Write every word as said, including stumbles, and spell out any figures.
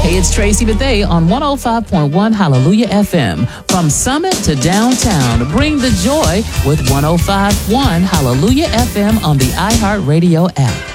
Hey, it's Tracy Bethea on one oh five point one Hallelujah F M. From Summit to downtown, bring the joy with one oh five point one Hallelujah F M on the iHeartRadio app.